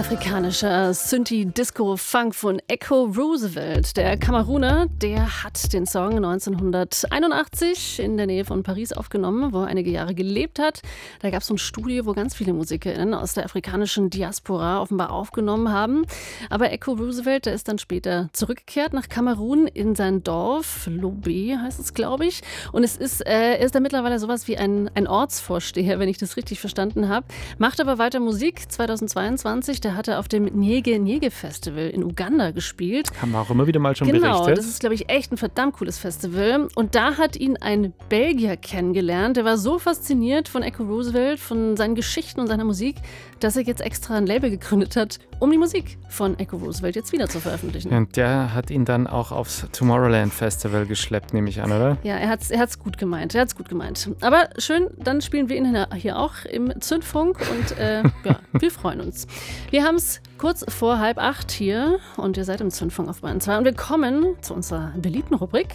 Afrikanischer Synthie-Disco-Funk von Echo Roosevelt. Der Kameruner, der hat den Song 1981 in der Nähe von Paris aufgenommen, wo er einige Jahre gelebt hat. Da gab es so ein Studio, wo ganz viele MusikerInnen aus der afrikanischen Diaspora offenbar aufgenommen haben. Aber Echo Roosevelt, der ist dann später zurückgekehrt nach Kamerun in sein Dorf, Lobé heißt es, glaube ich. Und er ist da mittlerweile sowas wie ein Ortsvorsteher, wenn ich das richtig verstanden habe. Macht aber weiter Musik. 2022, der hatte auf dem Nyege Nyege Festival in Uganda gespielt. Haben wir auch immer wieder mal schon berichtet. Genau, das ist, glaube ich, echt ein verdammt cooles Festival. Und da hat ihn ein Belgier kennengelernt. Der war so fasziniert von Echo Roosevelt, von seinen Geschichten und seiner Musik, dass er jetzt extra ein Label gegründet hat, um die Musik von Echo Roosevelt jetzt wieder zu veröffentlichen. Ja, und der hat ihn dann auch aufs Tomorrowland Festival geschleppt, nehme ich an, oder? Ja, er hat's gut gemeint. Aber schön, dann spielen wir ihn hier auch im Zündfunk und ja, wir freuen uns. Wir haben es kurz vor 7:30 hier und ihr seid im Zündfunk auf Bayern 2 und wir kommen zu unserer beliebten Rubrik.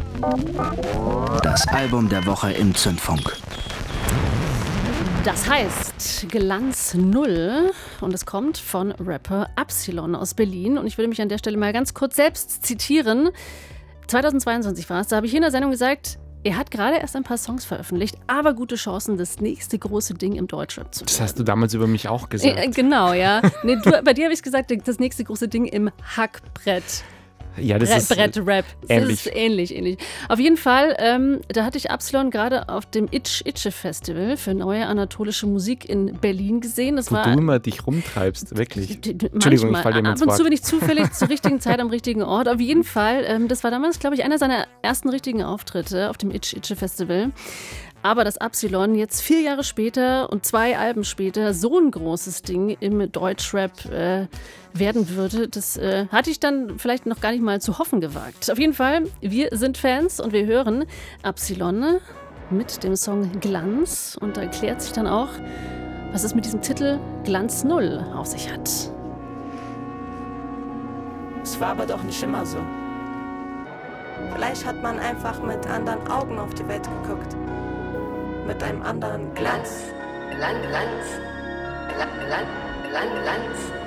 Das Album der Woche im Zündfunk. Das heißt Glanz Null und es kommt von Rapper Absilon aus Berlin. Und ich würde mich an der Stelle mal ganz kurz selbst zitieren. 2022 war es, da habe ich hier in der Sendung gesagt, er hat gerade erst ein paar Songs veröffentlicht, aber gute Chancen, das nächste große Ding im Deutschrap zu werden. Das hast du damals über mich auch gesagt. Genau, ja. Nee, bei dir habe ich gesagt, das nächste große Ding im Hackbrett. Ja, das ist Brettrap. ähnlich. Das ist ähnlich. Auf jeden Fall, da hatte ich Absilon gerade auf dem Festival für neue anatolische Musik in Berlin gesehen. Das Wo war du immer dich rumtreibst, wirklich. Entschuldigung, ich falle dir ins Ab und Wort. zu bin ich zufällig zur richtigen Zeit am richtigen Ort. Auf jeden Fall, das war damals, glaube ich, einer seiner ersten richtigen Auftritte auf dem Festival. Aber dass Absilon jetzt 4 Jahre später und 2 Alben später so ein großes Ding im Deutschrap werden würde, das hatte ich dann vielleicht noch gar nicht mal zu hoffen gewagt. Auf jeden Fall, wir sind Fans und wir hören Absilon mit dem Song Glanz. Und da erklärt sich dann auch, was es mit diesem Titel Glanz Null auf sich hat. Es war aber doch nicht immer so. Vielleicht hat man einfach mit anderen Augen auf die Welt geguckt. Mit einem anderen Glanz. Glanz.